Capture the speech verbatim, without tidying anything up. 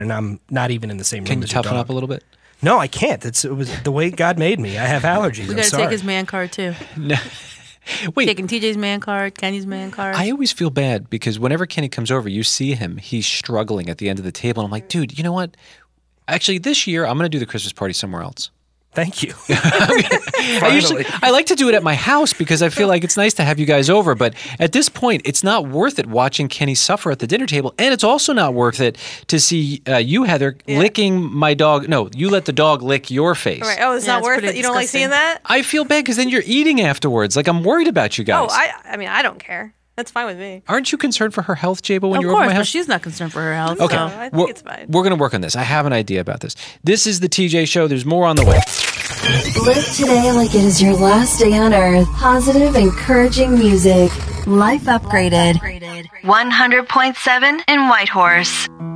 and I'm not even in the same room Can you as your toughen dog. up a little bit? No, I can't. It's it was the way God made me. I have allergies. We I'm got to sorry. take his man card, too. No. Wait. Taking T J's man card, Kenny's man card. I always feel bad because whenever Kenny comes over, you see him. He's struggling at the end of the table. And I'm like, dude, you know what? Actually, this year, I'm going to do the Christmas party somewhere else. Thank you. I, usually, I like to do it at my house because I feel like it's nice to have you guys over. But at this point, it's not worth it watching Kenny suffer at the dinner table. And it's also not worth it to see uh, you, Heather, yeah. licking my dog. No, you let the dog lick your face. Right. Oh, it's yeah, not it's worth it? You don't like seeing that? I feel bad because then you're eating afterwards. Like, I'm worried about you guys. Oh, I, I mean, I don't care. That's fine with me. Aren't you concerned for her health, Jabo, when of you're course, over my house? But she's not concerned for her health. Okay. So. No, I think we're, it's fine. We're going to work on this. I have an idea about this. This is the T J Show. There's more on the way. Live today like it is your last day on Earth. Positive, encouraging music. Life Upgraded. one hundred point seven in Whitehorse.